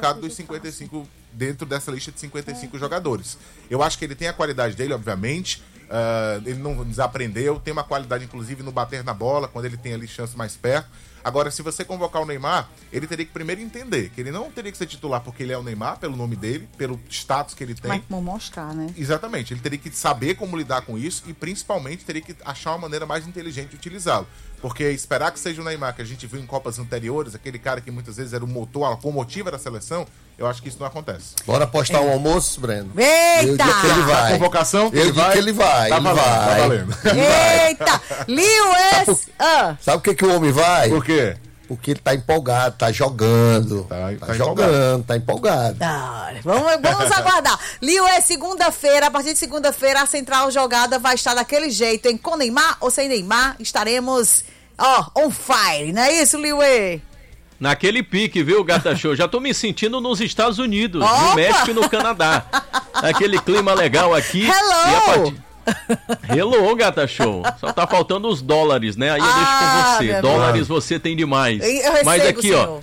convocado dos 55, dentro dessa lista de 55 jogadores. Eu acho que ele tem a qualidade dele, obviamente. Ele não desaprendeu, tem uma qualidade inclusive no bater na bola, quando ele tem ali chance mais perto. Agora, se você convocar o Neymar, ele teria que primeiro entender que ele não teria que ser titular porque ele é o Neymar, pelo nome dele, pelo status que ele tem. Mas como mostrar, né? Exatamente, ele teria que saber como lidar com isso e principalmente teria que achar uma maneira mais inteligente de utilizá-lo. Porque esperar que seja o Neymar que a gente viu em Copas anteriores, aquele cara que muitas vezes era o motor, a locomotiva da seleção, eu acho que isso não acontece. Bora apostar um almoço, Breno? Eita! Eu digo que ele vai. A convocação? Eu digo que ele vai. Tá Ele valendo, vai. tá valendo. Eita! Lewis! Sabe por que o homem vai? Por quê? Porque ele tá empolgado, tá jogando. Tá jogando, tá empolgado. Vamos aguardar. Lewis, segunda-feira, a partir de segunda-feira, a central jogada vai estar daquele jeito, hein? Com Neymar ou sem Neymar, estaremos, on fire, não é isso, Lewis? Naquele pique, viu, Gata Show? Já tô me sentindo nos Estados Unidos, Opa! no México e no Canadá. Aquele clima legal aqui. Hello! Hello, Gata Show. Só tá faltando os dólares, né? Aí eu deixo com você. Dólares você tem demais. Mas aqui, senhor.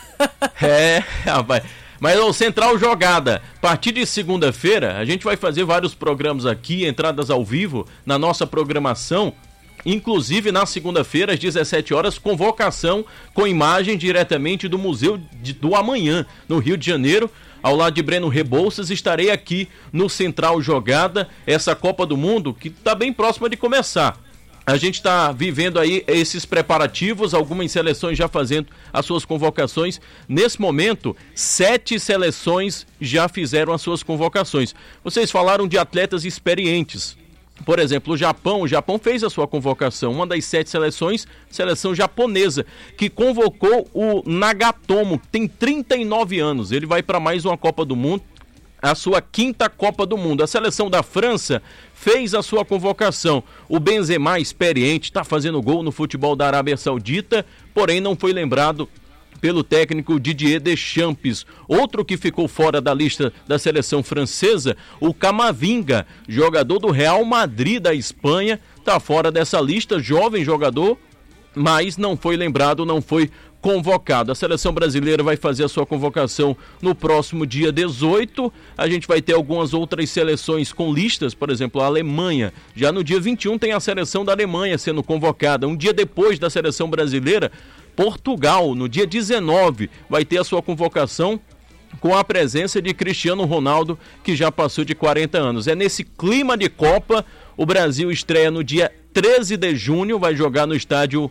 Rapaz. Mas o Central Jogada, a partir de segunda-feira, a gente vai fazer vários programas aqui, entradas ao vivo na nossa programação. Inclusive, na segunda-feira, às 17 horas, convocação com imagem diretamente do Museu do Amanhã, no Rio de Janeiro. Ao lado de Breno Rebouças, estarei aqui no Central Jogada, essa Copa do Mundo, que está bem próxima de começar. A gente está vivendo aí esses preparativos, algumas seleções já fazendo as suas convocações. Nesse momento, 7 seleções já fizeram as suas convocações. Vocês falaram de atletas experientes. Por exemplo, o Japão fez a sua convocação, uma das 7 seleções, seleção japonesa, que convocou o Nagatomo, que tem 39 anos, ele vai para mais uma Copa do Mundo, a sua 5ª Copa do Mundo. A seleção da França fez a sua convocação, o Benzema, experiente, está fazendo gol no futebol da Arábia Saudita, porém não foi lembrado pelo técnico Didier Deschamps. Outro que ficou fora da lista da seleção francesa, o Camavinga, jogador do Real Madrid da Espanha, está fora dessa lista, jovem jogador, mas não foi lembrado, não foi convocado. A seleção brasileira vai fazer a sua convocação no próximo dia 18. A gente vai ter algumas outras seleções com listas, por exemplo, a Alemanha. Já no dia 21 tem a seleção da Alemanha sendo convocada. Um dia depois da seleção brasileira, Portugal, no dia 19, vai ter a sua convocação com a presença de Cristiano Ronaldo, que já passou de 40 anos. É nesse clima de Copa, o Brasil estreia no dia 13 de junho, vai jogar no estádio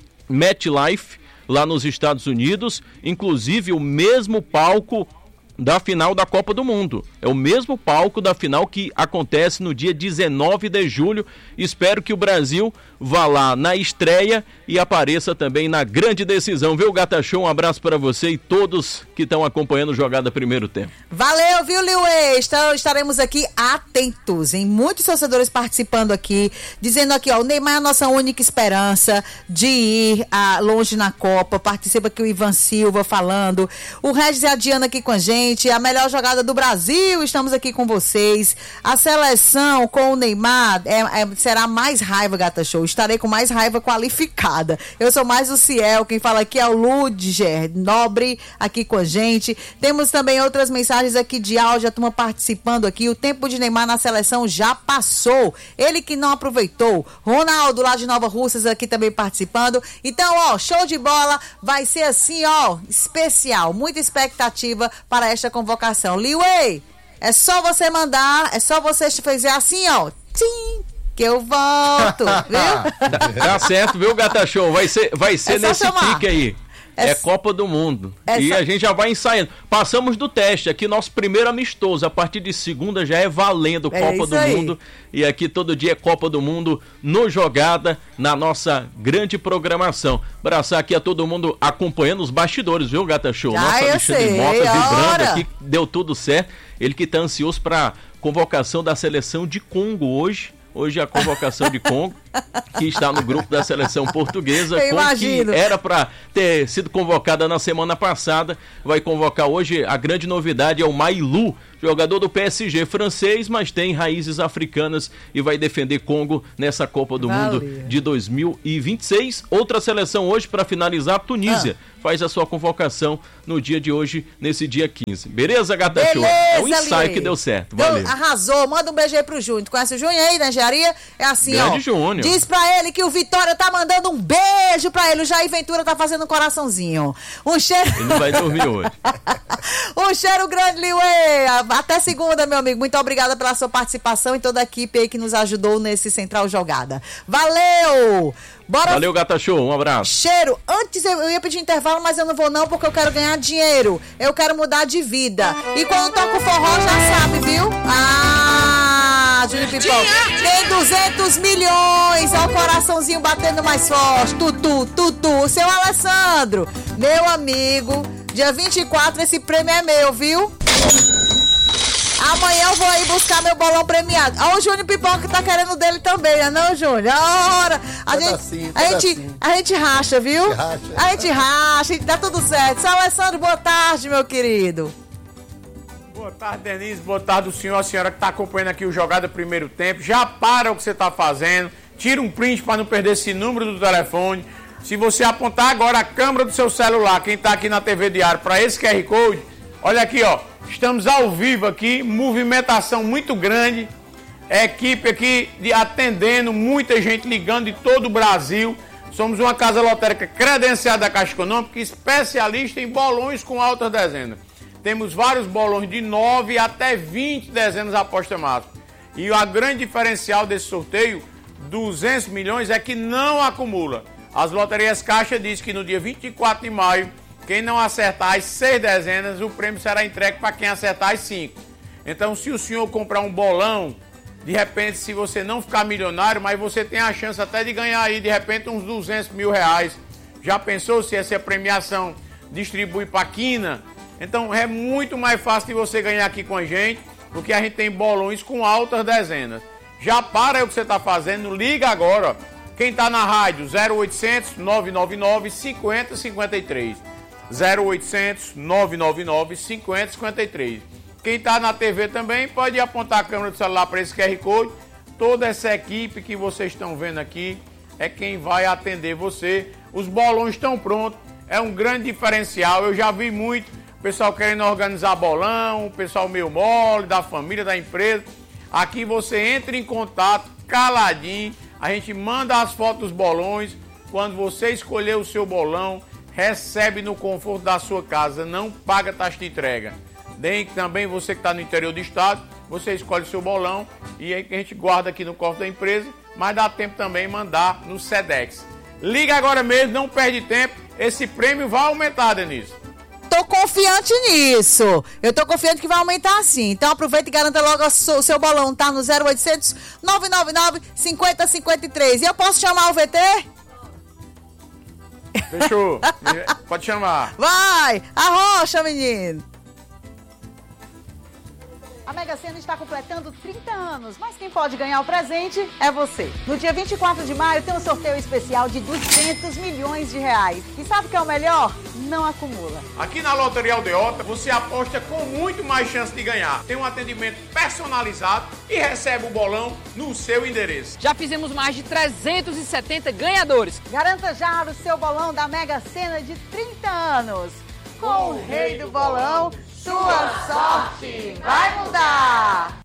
MetLife, lá nos Estados Unidos, inclusive o mesmo palco da final da Copa do Mundo. É o mesmo palco da final que acontece no dia 19 de julho. Espero que o Brasil vá lá na estreia e apareça também na grande decisão. Viu, Gata Show? Um abraço para você e todos que estão acompanhando o Jogada Primeiro Tempo. Valeu, viu, Lewis? Então, estaremos aqui atentos, hein? Muitos torcedores participando aqui, dizendo aqui, o Neymar é a nossa única esperança de ir longe na Copa. Participa aqui o Ivan Silva falando. O Regis e a Diana aqui com a gente. A melhor jogada do Brasil, estamos aqui com vocês. A seleção com o Neymar será mais raiva, Gata Show. Estarei com mais raiva qualificada. Eu sou mais o Ciel, quem fala aqui é o Ludger Nobre, aqui com a gente. Temos também outras mensagens aqui de áudio, a turma participando aqui. O tempo de Neymar na seleção já passou. Ele que não aproveitou. Ronaldo, lá de Nova Russas, aqui também participando. Então, show de bola. Vai ser assim, especial. Muita expectativa para esta convocação. Liwei, é só você mandar, é só você fazer assim, tchim, que eu volto, viu? Tá certo, viu, Gata Show? Vai ser nesse pique aí. É Copa do Mundo. E a gente já vai ensaiando. Passamos do teste. Aqui nosso primeiro amistoso. A partir de segunda já é valendo Copa do Mundo. E aqui todo dia é Copa do Mundo no Jogada, na nossa grande programação. Abraçar aqui a todo mundo acompanhando os bastidores, viu, Gata Show? Nossa Alexandre Mota vibrando aqui. Deu tudo certo. Ele que tá ansioso para convocação da seleção de Congo hoje. Hoje é a convocação de Congo. que está no grupo da seleção portuguesa, Eu com imagino. que era para ter sido convocada na semana passada, vai convocar hoje. A grande novidade é o Mailu, jogador do PSG francês, mas tem raízes africanas e vai defender Congo nessa Copa do Mundo de 2026. Outra seleção hoje, para finalizar, a Tunísia faz a sua convocação no dia de hoje, nesse dia 15. Beleza, Gata Show? É um ensaio que deu certo. Valeu. Arrasou. Manda um beijo aí pro Júnior. Tu conhece o Júnior aí na engenharia? É assim, Grande ó. Júnior. Diz pra ele que o Vitória tá mandando um beijo pra ele. O Jair Ventura tá fazendo um coraçãozinho. Um cheiro... Ele não vai dormir hoje. Um cheiro grande, Liuê. Até segunda, meu amigo. Muito obrigada pela sua participação e toda a equipe aí que nos ajudou nesse Central Jogada. Valeu! Bora. Valeu, Gata Show. Um abraço. Cheiro, antes eu ia pedir intervalo, mas eu não vou não, porque eu quero ganhar dinheiro. Eu quero mudar de vida. E quando toca o forró, já sabe, viu? Júnior Pipoca. Tem 200 milhões. Olha o coraçãozinho batendo mais forte. Tutu. O seu Alessandro, meu amigo, dia 24 esse prêmio é meu, viu? Amanhã eu vou aí buscar meu bolão premiado. Olha o Júnior Pipoca que tá querendo dele também, né não, Júnior? Ora, a gente racha, viu? A gente racha, dá tudo certo. Seu Alessandro, boa tarde, meu querido. Boa tarde, Denise. Boa tarde, o senhor, a senhora que tá acompanhando aqui o Jogada Primeiro Tempo. Já para o que você tá fazendo. Tira um print para não perder esse número do telefone. Se você apontar agora a câmera do seu celular, quem tá aqui na TV Diário, para esse QR Code, olha aqui, ó. Estamos ao vivo aqui, movimentação muito grande, equipe aqui atendendo, muita gente ligando de todo o Brasil. Somos uma casa lotérica credenciada da Caixa Econômica, especialista em bolões com altas dezenas. Temos vários bolões de 9 até 20 dezenas aposta máxima. E a grande diferencial desse sorteio, 200 milhões, é que não acumula. As loterias Caixa diz que no dia 24 de maio, quem não acertar as 6 dezenas, o prêmio será entregue para quem acertar as 5. Então, se o senhor comprar um bolão, de repente, se você não ficar milionário, mas você tem a chance até de ganhar aí, de repente, uns 200 mil reais. Já pensou se essa premiação distribui para a quina? Então, é muito mais fácil de você ganhar aqui com a gente, porque a gente tem bolões com altas dezenas. Já para o que você está fazendo, liga agora, ó. Quem está na rádio, 0800 999 50 53. 0800 999 50 53. Quem está na TV também pode apontar a câmera do celular para esse QR Code. Toda essa equipe que vocês estão vendo aqui é quem vai atender você. Os bolões estão prontos, é um grande diferencial. Eu já vi muito pessoal querendo organizar bolão, o pessoal meio mole, da família, da empresa. Aqui você entra em contato, caladinho, a gente manda as fotos dos bolões. Quando você escolher o seu bolão, recebe no conforto da sua casa, não paga taxa de entrega. Nem também você que está no interior do estado, você escolhe o seu bolão e aí a gente guarda aqui no cofre da empresa, mas dá tempo também mandar no Sedex. Liga agora mesmo, não perde tempo, esse prêmio vai aumentar, Denise. Tô confiante nisso. Eu tô confiante que vai aumentar sim. Então aproveita e garanta logo o seu bolão, tá? No 0800 999 50 53. E eu posso chamar o VT? Fechou. Pode chamar. Vai! Arrocha, menino! A Mega Sena está completando 30 anos, mas quem pode ganhar o presente é você. No dia 24 de maio tem um sorteio especial de 200 milhões de reais. E sabe o que é o melhor? Não acumula. Aqui na Loteria Aldeota, você aposta com muito mais chance de ganhar. Tem um atendimento personalizado e recebe o bolão no seu endereço. Já fizemos mais de 370 ganhadores. Garanta já o seu bolão da Mega Sena de 30 anos. Com o rei do bolão, sua sorte vai mudar.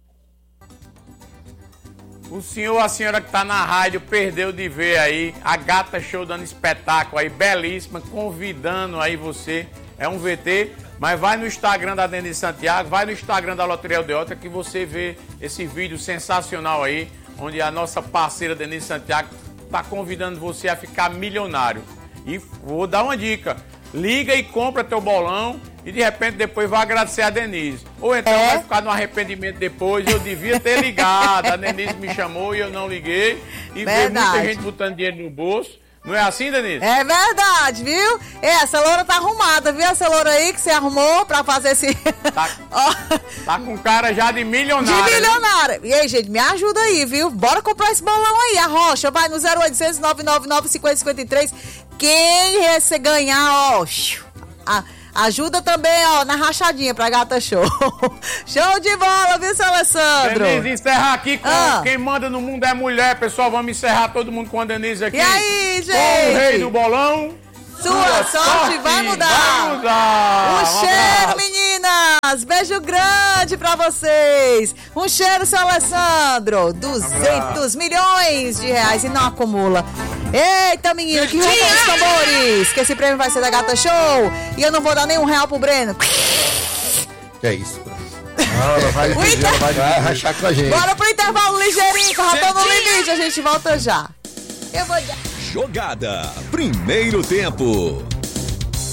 O senhor, a senhora que está na rádio, perdeu de ver aí a Gata Show dando espetáculo aí, belíssima, convidando aí você. É um VT, mas vai no Instagram da Denise Santiago, vai no Instagram da Loteria Aldeota que você vê esse vídeo sensacional aí, onde a nossa parceira Denise Santiago está convidando você a ficar milionário. E vou dar uma dica, liga e compra teu bolão e de repente depois vai agradecer a Denise. Ou então vai ficar no arrependimento depois, eu devia ter ligado, a Denise me chamou e eu não liguei. E veio muita gente botando dinheiro no bolso, Não é assim, Denise? É verdade, viu? Essa loura tá arrumada, viu? Essa loura aí que você arrumou pra fazer esse... Tá com cara já de milionária. De milionária. E aí, gente, me ajuda aí, viu? Bora comprar esse bolão aí. A Rocha vai no 0800 999 5053. Quem você ganhar, ó... Ajuda também, ó, na rachadinha pra Gata Show. Show de bola, viu, seu Alessandro? Denise, encerrar aqui com quem manda no mundo é mulher, pessoal. Vamos encerrar todo mundo com a Denise aqui. E aí, gente? Com o rei do bolão. Sua sorte vai mudar. Vai mudar. Um cheiro, meninas. Beijo grande pra vocês. Um cheiro, seu Alessandro. 200 milhões de reais e não acumula. Eita, menino, que roda os tambores. Que esse prêmio vai ser da Gata Show. E eu não vou dar nenhum real pro Breno. Que é isso, Breno? Ela vai rachar com a gente. Bora pro intervalo ligeirinho, que eu já tô no limite. A gente volta já. Eu vou... Jogada. Primeiro tempo.